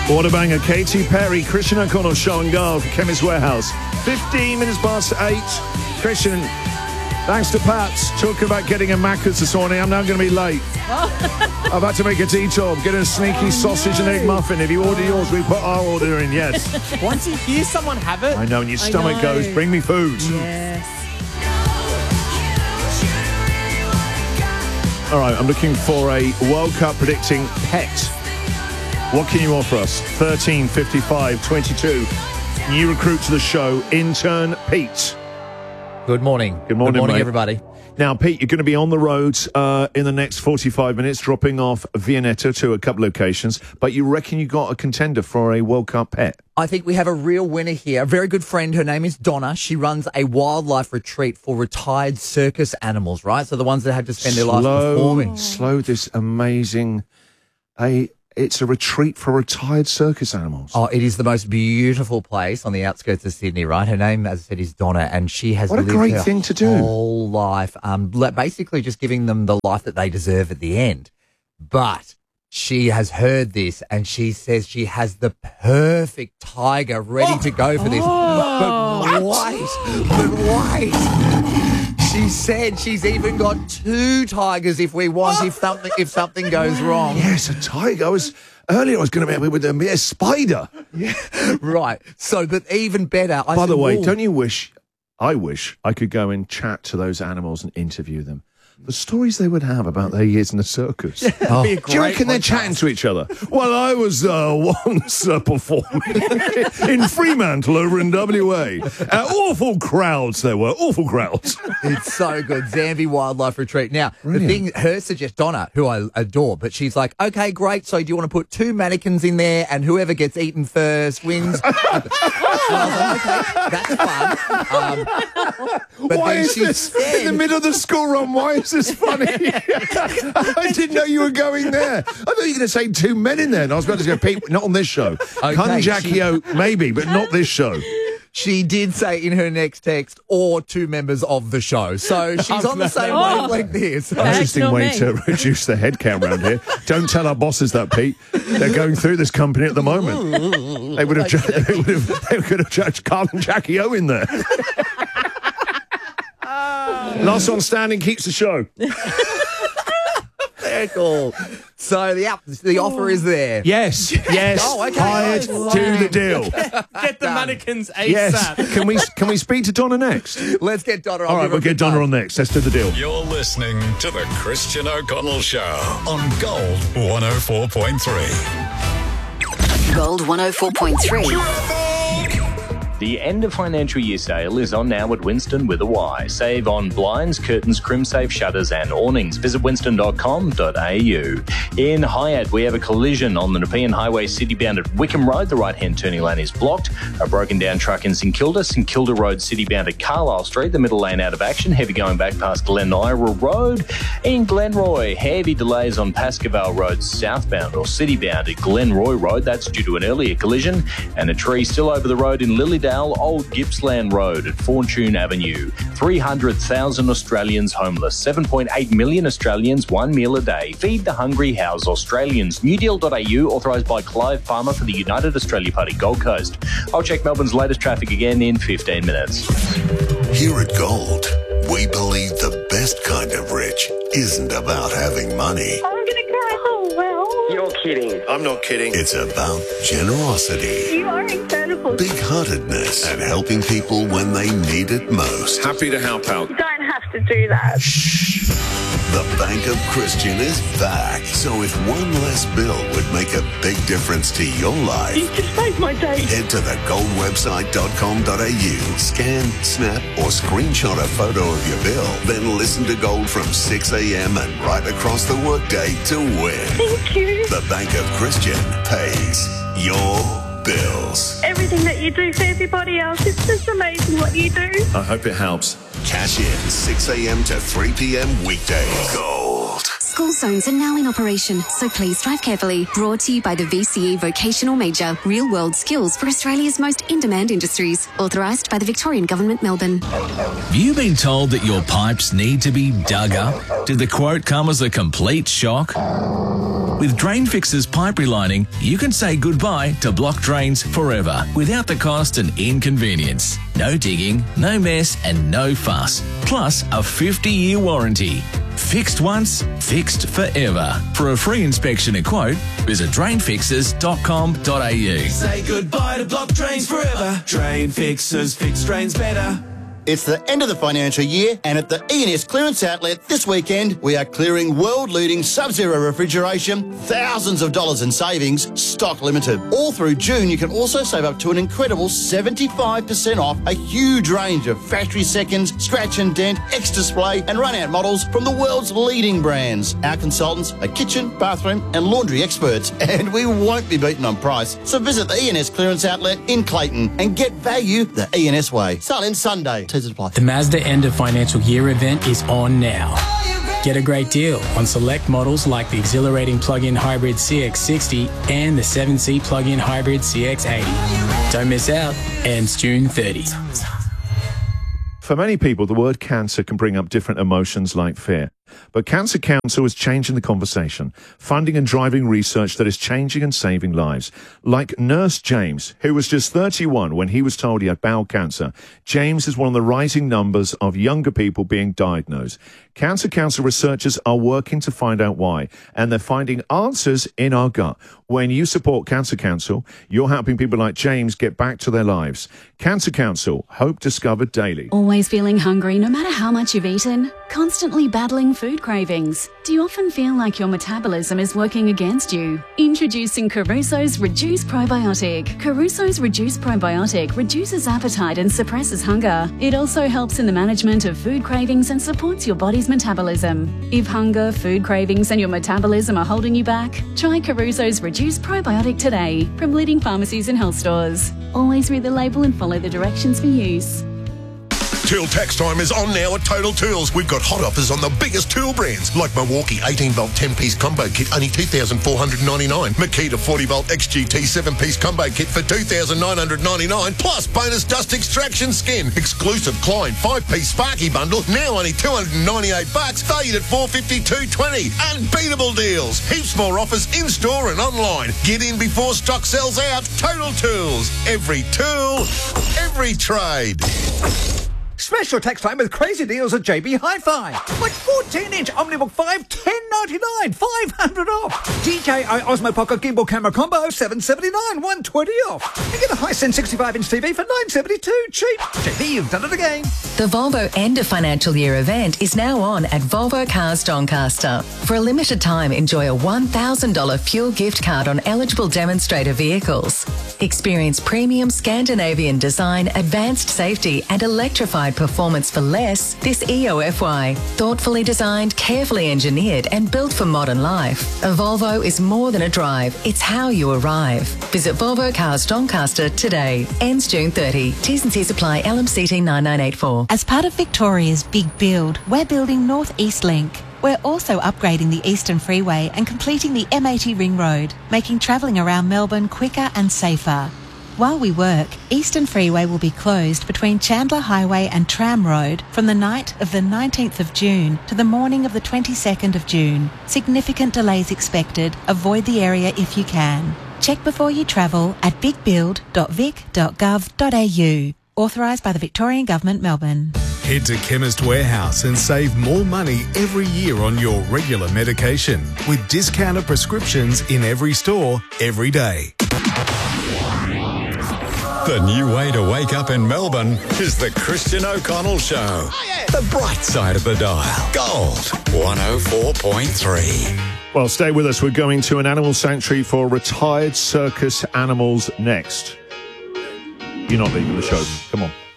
What a banger. Katy Perry, Christian O'Connell, Show and Go for Chemist Warehouse. 15 minutes past 8. Christian, thanks to Pat, talking about getting a Macca's this morning. I'm now going to be late. I've had to make a detour. Get a sneaky sausage and egg muffin. If you order yours, we put our order in, yes. Once you hear someone have it. I know, and your stomach goes, bring me food. Yes. All right, I'm looking for a World Cup predicting pet. What can you offer us? 13, 55, 22. New recruit to the show, intern Pete. Good morning. Good morning, mate. Everybody. Now, Pete, you're going to be on the road in the next 45 minutes, dropping off Viennetta to a couple locations, but you reckon you got a contender for a World Cup pet? I think we have a real winner here. A very good friend. Her name is Donna. She runs a wildlife retreat for retired circus animals, right? So the ones that had to spend their lives performing. Slow this amazing... It's a retreat for retired circus animals. Oh, it is the most beautiful place on the outskirts of Sydney, right? Her name, as I said, is Donna, and she has lived great her thing to do. whole life, basically just giving them the life that they deserve at the end. But she has heard this, and she says she has the perfect tiger ready to go for this. But wait. She said she's even got 2 tigers if we want, if something goes wrong. Yes, a tiger. Earlier I was going to be with a spider. Yeah, right. So, but even better. By the way, don't you wish, I wish I could go and chat to those animals and interview them. The stories they would have about their years in the circus. Do you reckon they're chatting to each other? Well, I was once performing in Fremantle over in WA. Awful crowds there were, awful crowds. It's so good. Zambi Wildlife Retreat. Now, Brilliant. the thing, Donna, who I adore, but she's like, okay, great, so do you want to put 2 mannequins in there and whoever gets eaten first wins? And I was like, okay, that's fun. But Why then is she this said, in the middle of the school run? Why is this funny? I didn't know you were going there. I thought you were going to say 2 men in there, and I was about to go, Pete, not on this show. Okay, Kunjakio, maybe, but not this show. She did say in her next text, or 2 members of the show. So she's on the same wavelength here. So. Interesting way to reduce the headcount around here. Don't tell our bosses that, Pete. They're going through this company at the moment. They could have judged Carl and Jackie O in there. Last one standing keeps the show. Very cool. So the offer is there. Yes. Oh, okay. Hired to the deal. Get the mannequins ASAP. Yes. Can we speak to Donna next? Let's get Donna on. All right, we'll get Donna on next. Let's do the deal. You're listening to The Christian O'Connell Show on Gold 104.3. Gold 104.3. The end of financial year sale is on now at Winston with a Y. Save on blinds, curtains, crimsafe, shutters and awnings. Visit winston.com.au. In Hyatt, we have a collision on the Nepean Highway city-bound at Wickham Road. The right-hand turning lane is blocked. A broken-down truck in St Kilda Road city-bound at Carlisle Street. The middle lane out of action. Heavy going back past Glen Ira Road. In Glenroy, heavy delays on Pascoe Road southbound or city-bound at Glenroy Road. That's due to an earlier collision. And a tree still over the road in Lilydale, Old Gippsland Road at Fortune Avenue. 300,000 Australians homeless. 7.8 million Australians, 1 meal a day. Feed the hungry, house Australians. Newdeal.au, authorised by Clive Farmer for the United Australia Party Gold Coast. I'll check Melbourne's latest traffic again in 15 minutes. Here at Gold, we believe the best kind of rich isn't about having money. I'm going to cry. Oh, well. You're kidding. I'm not kidding. It's about generosity, You are incredible. big-heartedness, and helping people when they need it most. Happy to help out. You don't have to do that. The Bank of Christian is back. So if one less bill would make a big difference to your life, You just made my day. head to thegoldwebsite.com.au, scan, snap, or screenshot a photo of your bill, then listen to Gold from 6 a.m. and right across the workday to win. Thank you. The Bank of Christian pays your bills. Everything that you do for everybody else, it's just amazing what you do. I hope it helps. Cash in 6 a.m. to 3 p.m. weekdays. Gold. School zones are now in operation, so please drive carefully. Brought to you by the VCE Vocational Major. Real-world skills for Australia's most in-demand industries. Authorised by the Victorian Government, Melbourne. Have you been told that your pipes need to be dug up? Did the quote come as a complete shock? With Drain Fix's pipe relining, you can say goodbye to blocked drains forever without the cost and inconvenience. No digging, no mess and no fuss. Plus a 50-year warranty. Fixed once, fixed forever. For a free inspection and quote, visit drainfixers.com.au. Say goodbye to blocked drains forever. Drain Fixers, fix drains better. It's the end of the financial year, and at the E&S Clearance Outlet this weekend, we are clearing world-leading Sub-Zero refrigeration, thousands of dollars in savings, stock limited. All through June, you can also save up to an incredible 75% off a huge range of factory seconds, scratch and dent, X-Display and run-out models from the world's leading brands. Our consultants are kitchen, bathroom and laundry experts, and we won't be beaten on price. So visit the E&S Clearance Outlet in Clayton and get value the E&S way. Silent Sunday. The Mazda end of financial year event is on now. Get a great deal on select models like the exhilarating plug-in hybrid CX-60 and the 7-seat plug-in hybrid CX-80. Don't miss out. Ends June 30. For many people, the word cancer can bring up different emotions like fear. But Cancer Council is changing the conversation, funding and driving research that is changing and saving lives. Like Nurse James, who was just 31 when he was told he had bowel cancer. James is one of the rising numbers of younger people being diagnosed. Cancer Council researchers are working to find out why, and they're finding answers in our gut. When you support Cancer Council, you're helping people like James get back to their lives. Cancer Council, hope discovered daily. Always feeling hungry no matter how much you've eaten? Constantly battling food cravings? Do you often feel like your metabolism is working against you? Introducing Caruso's Reduce Probiotic. Caruso's Reduce Probiotic reduces appetite and suppresses hunger. It also helps in the management of food cravings and supports your body's metabolism. If hunger, food cravings and your metabolism are holding you back, try Caruso's Reduce Probiotic today from leading pharmacies and health stores. Always read the label and follow the directions for use. Tool tax time is on now at Total Tools. We've got hot offers on the biggest tool brands like Milwaukee 18-volt 10-piece combo kit, only $2,499. Makita 40-volt XGT 7-piece combo kit for $2,999, plus bonus dust extraction skin. Exclusive Klein 5-piece Sparky bundle, now only $298, valued at $452.20. Unbeatable deals. Heaps more offers in-store and online. Get in before stock sells out. Total Tools. Every tool, every trade. Special tax time with crazy deals at JB Hi-Fi. Like 14-inch Omnibook 5, $10.99, $500 off. DJI Osmo Pocket Gimbal Camera Combo, $779, $120 off. And get a Hisense 65-inch TV for $972, cheap. JB, you've done it again. The Volvo end of financial year event is now on at Volvo Cars Doncaster. For a limited time, enjoy a $1,000 fuel gift card on eligible demonstrator vehicles. Experience premium Scandinavian design, advanced safety and electrified performance for less this EOFY. Thoughtfully designed, carefully engineered and built for modern life. A Volvo is more than a drive, it's how you arrive. Visit Volvo Cars Doncaster today. Ends June 30. T's and C's apply. LMCT 9984. As part of Victoria's Big Build, we're building North East Link. We're also upgrading the Eastern Freeway and completing the M80 Ring Road, making travelling around Melbourne quicker and safer. While we work, Eastern Freeway will be closed between Chandler Highway and Tram Road from the night of the 19th of June to the morning of the 22nd of June. Significant delays expected. Avoid the area if you can. Check before you travel at bigbuild.vic.gov.au. Authorised by the Victorian Government, Melbourne. Head to Chemist Warehouse and save more money every year on your regular medication with discounted prescriptions in every store, every day. The new way to wake up in Melbourne is the Christian O'Connell Show. Oh, yeah. The bright side of the dial. Gold 104.3. Well, stay with us. We're going to an animal sanctuary for retired circus animals next. You're not leaving the show. Come on.